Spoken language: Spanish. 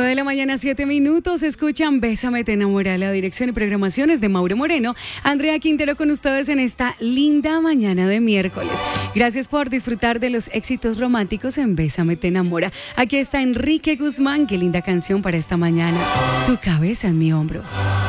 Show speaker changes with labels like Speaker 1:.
Speaker 1: de la mañana, 7 minutos. Escuchan Bésame, te enamora. La dirección y programaciones de Mauro Moreno. Andrea Quintero con ustedes en esta linda mañana de miércoles. Gracias por disfrutar de los éxitos románticos en Bésame, te enamora. Aquí está Enrique Guzmán. Qué linda canción para esta mañana. Tu cabeza en mi hombro.